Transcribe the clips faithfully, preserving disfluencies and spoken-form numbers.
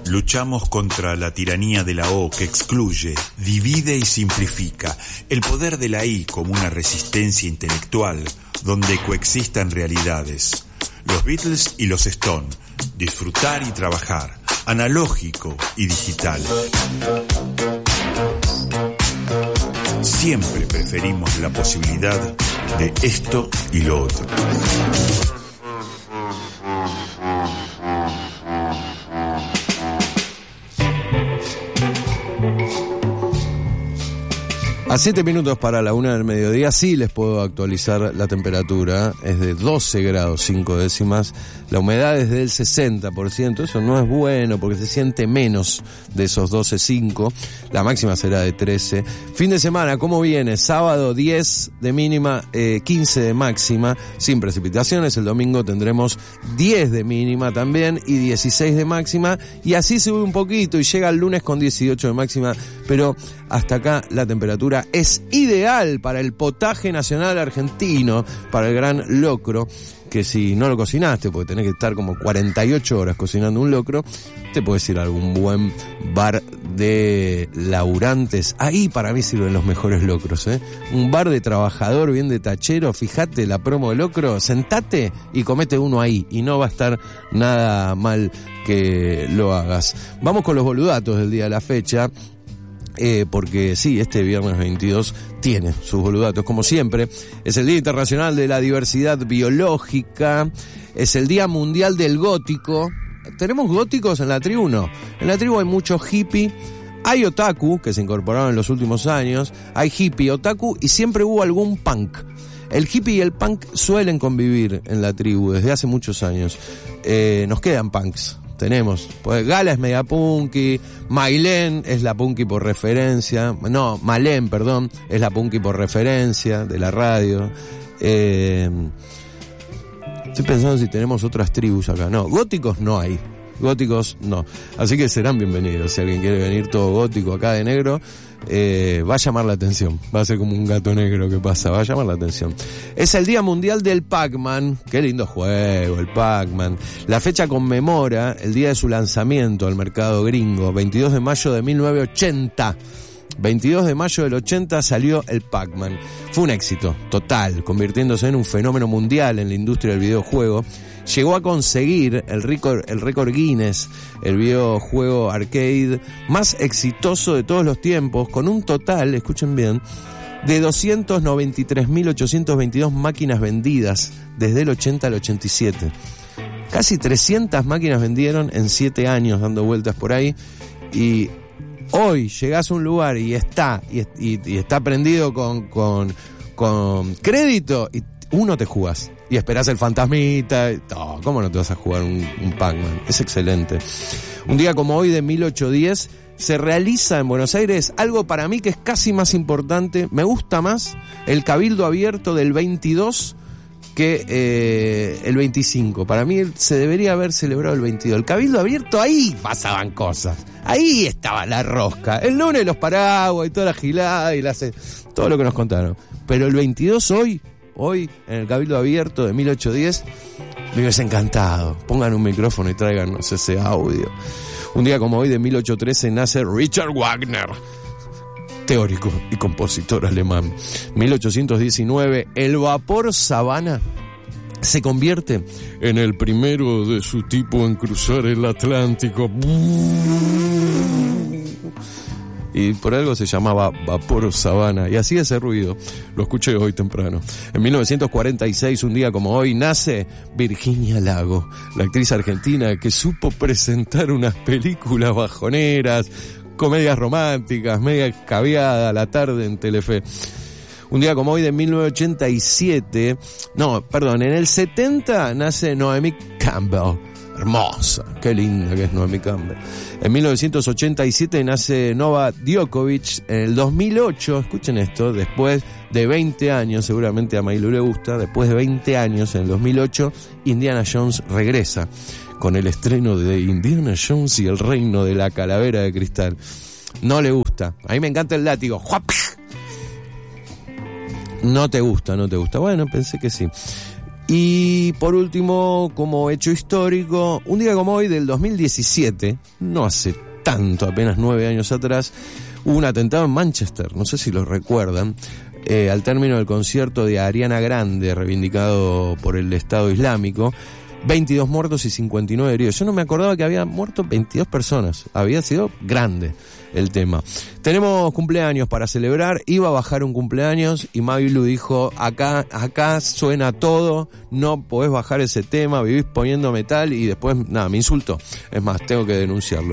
Luchamos contra la tiranía de la O que excluye, divide y simplifica, el poder de la I como una resistencia intelectual donde coexistan realidades. Los Beatles y los Stones, disfrutar y trabajar, analógico y digital. Siempre preferimos la posibilidad de esto y lo otro. A siete minutos para la una del mediodía, sí les puedo actualizar la temperatura. Es de doce grados cinco décimas. La humedad es del sesenta por ciento. Eso no es bueno porque se siente menos de esos doce cinco. La máxima será de trece. Fin de semana, ¿cómo viene? Sábado diez de mínima, eh, quince de máxima, sin precipitaciones. El domingo tendremos diez de mínima también y dieciséis de máxima. Y así sube un poquito y llega el lunes con dieciocho de máxima. Pero hasta acá la temperatura es ideal para el potaje nacional argentino, para el gran locro, que si no lo cocinaste, porque tenés que estar como cuarenta y ocho horas cocinando un locro, te puedes ir a algún buen bar de laburantes. Ahí para mí sirven los mejores locros, ¿eh? Un bar de trabajador bien de tachero, fíjate la promo de locro, sentate y comete uno ahí, y no va a estar nada mal que lo hagas. Vamos con los boludatos del día de la fecha. Eh, porque sí, este viernes veintidós tiene sus boludatos, como siempre. Es el Día Internacional de la Diversidad Biológica, es el Día Mundial del Gótico. ¿Tenemos góticos en la tribu? No. En la tribu hay muchos hippie, hay otaku, que se incorporaron en los últimos años, hay hippie, otaku, y siempre hubo algún punk. El hippie y el punk suelen convivir en la tribu desde hace muchos años. Eh, nos quedan punks. Tenemos, pues Gala es media punky, Mailén es la punky por referencia, no, Malén, perdón, es la punky por referencia de la radio. Eh, estoy pensando si tenemos otras tribus acá. No, góticos no hay, góticos no. Así que serán bienvenidos. Si alguien quiere venir todo gótico acá de negro, eh, va a llamar la atención. Va a ser como un gato negro que pasa, va a llamar la atención. Es el Día Mundial del Pac-Man. Qué lindo juego, el Pac-Man. La fecha conmemora el día de su lanzamiento al mercado gringo, veintidós de mayo de mil novecientos ochenta. veintidós de mayo del ochenta salió el Pac-Man. Fue un éxito total, convirtiéndose en un fenómeno mundial en la industria del videojuego. Llegó a conseguir el récord, el récord Guinness, el videojuego arcade más exitoso de todos los tiempos, con un total, escuchen bien, de doscientas noventa y tres mil ochocientas veintidós máquinas vendidas desde el ochenta al ochenta y siete. Casi trescientas máquinas vendieron en siete años dando vueltas por ahí, y hoy llegás a un lugar y está, y, y, y está prendido con, con, con crédito, y uno te jugás. Y esperás el fantasmita. Oh, ¿cómo no te vas a jugar un, un Pac-Man? Es excelente. Un día como hoy de mil ochocientos diez se realiza en Buenos Aires algo para mí que es casi más importante. Me gusta más el Cabildo Abierto del veintidós que eh, el veinticinco. Para mí se debería haber celebrado el veintidós. El Cabildo Abierto, ahí pasaban cosas. Ahí estaba la rosca. El lunes los paraguas y toda la gilada y la, todo lo que nos contaron. Pero el veintidós hoy... Hoy, en el Cabildo Abierto de mil ochocientos diez, me hubiese encantado. Pongan un micrófono y tráiganos ese audio. Un día como hoy, de mil ochocientos trece, nace Richard Wagner, teórico y compositor alemán. mil ochocientos diecinueve, el vapor Savannah se convierte en el primero de su tipo en cruzar el Atlántico. Y por algo se llamaba Vapor Savannah. Y así ese ruido lo escuché hoy temprano. En mil novecientos cuarenta y seis, un día como hoy, nace Virginia Lago, la actriz argentina que supo presentar unas películas bajoneras, comedias románticas, media caviada a la tarde en Telefe. Un día como hoy de mil novecientos ochenta y siete, no, perdón, en el setenta nace Naomi Campbell. Hermosa, qué linda que es Naomi Campbell. En mil novecientos ochenta y siete nace Novak Djokovic. En el dos mil ocho, escuchen esto, después de veinte años, seguramente a Mailu le gusta, después de veinte años, en el dos mil ocho, Indiana Jones regresa con el estreno de Indiana Jones y el reino de la calavera de cristal. No le gusta. A mí me encanta el látigo. No te gusta, no te gusta. Bueno, pensé que sí. Y por último, como hecho histórico, un día como hoy del dos mil diecisiete, no hace tanto, apenas nueve años atrás, hubo un atentado en Manchester, no sé si lo recuerdan, eh, al término del concierto de Ariana Grande, reivindicado por el Estado Islámico. veintidós muertos y cincuenta y nueve heridos. Yo no me acordaba que había muerto veintidós personas. Había sido grande el tema. Tenemos cumpleaños para celebrar. Iba a bajar un cumpleaños y Mavilu dijo, acá, acá suena todo, no podés bajar ese tema, vivís poniendo metal, y después, nada, me insultó. Es más, tengo que denunciarlo.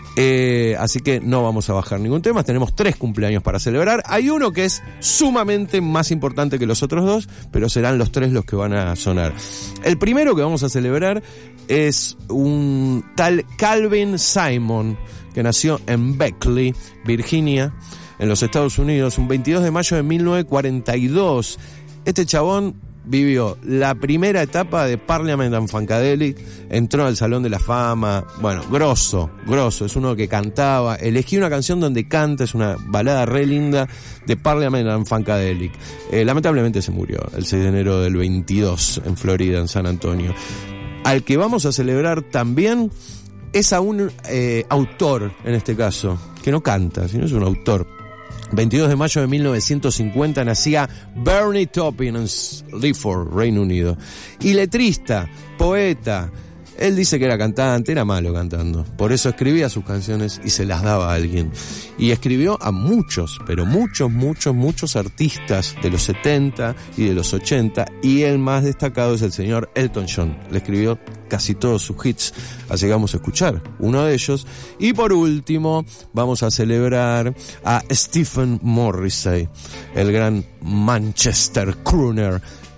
Eh, así que no vamos a bajar ningún tema. Tenemos tres cumpleaños para celebrar. Hay uno que es sumamente más importante que los otros dos, pero serán los tres los que van a sonar. El primero que vamos a celebrar es un tal Calvin Simon, que nació en Beckley, Virginia, en los Estados Unidos, un veintidós de mayo de mil novecientos cuarenta y dos. Este chabón vivió la primera etapa de Parliament and Funkadelic, entró al Salón de la Fama, bueno, grosso, grosso, es uno que cantaba, elegí una canción donde canta, es una balada re linda de Parliament and Funkadelic. Eh, lamentablemente se murió el seis de enero del veintidós en Florida, en San Antonio. Al que vamos a celebrar también es a un eh, autor, en este caso, que no canta, sino es un autor. veintidós de mayo de mil novecientos cincuenta nacía Bernie Taupin en Sleaford, Reino Unido. Y letrista, poeta. Él dice que era cantante, era malo cantando. Por eso escribía sus canciones y se las daba a alguien. Y escribió a muchos, pero muchos, muchos, muchos artistas de los setenta y de los ochenta. Y el más destacado es el señor Elton John. Le escribió casi todos sus hits. Así que vamos a escuchar uno de ellos. Y por último, vamos a celebrar a Stephen Morrissey, el gran Manchester crooner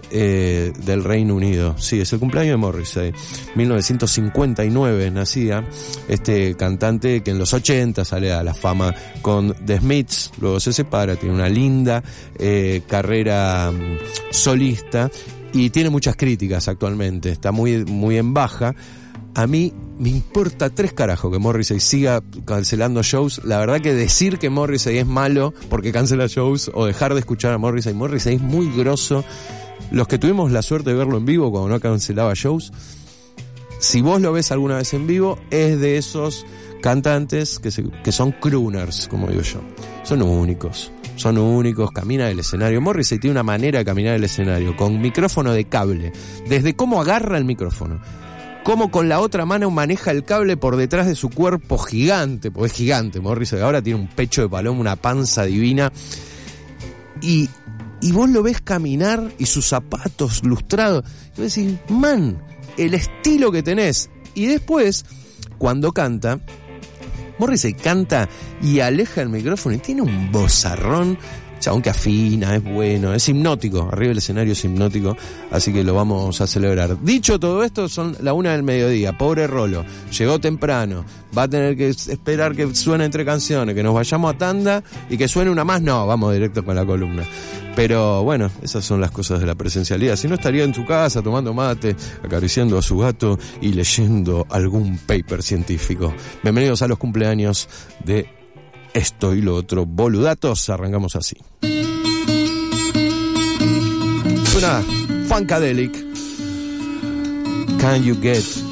Eh, del Reino Unido. Sí, es el cumpleaños de Morrissey. mil novecientos cincuenta y nueve nacía este cantante que en los ochenta sale a la fama con The Smiths, luego se separa, tiene una linda eh, carrera um, solista y tiene muchas críticas actualmente, está muy, muy en baja. A mí me importa tres carajos que Morrissey siga cancelando shows. La verdad que decir que Morrissey es malo porque cancela shows o dejar de escuchar a Morrissey, Morrissey es muy grosso. Los que tuvimos la suerte de verlo en vivo cuando no cancelaba shows, si vos lo ves alguna vez en vivo, es de esos cantantes que, se, que son crooners, como digo yo. Son únicos, son únicos, camina el escenario. Morrissey tiene una manera de caminar el escenario, con micrófono de cable, desde cómo agarra el micrófono, cómo con la otra mano maneja el cable por detrás de su cuerpo gigante, porque es gigante Morrissey, ahora tiene un pecho de paloma, una panza divina, y... Y vos lo ves caminar y sus zapatos lustrados. Y vos decís, man, el estilo que tenés. Y después, cuando canta, Morrissey canta y aleja el micrófono y tiene un vozarrón. Chabón que afina, es bueno, es hipnótico. Arriba del escenario es hipnótico. Así que lo vamos a celebrar. Dicho todo esto, son la una del mediodía. Pobre Rolo, llegó temprano. Va a tener que esperar que suene entre canciones, que nos vayamos a tanda y que suene una más. No, vamos directo con la columna. Pero bueno, esas son las cosas de la presencialidad. Si no, estaría en su casa tomando mate, acariciando a su gato y leyendo algún paper científico. Bienvenidos a los cumpleaños de esto y lo otro. Boludatos, arrancamos así. Suena Funkadelic. Can you get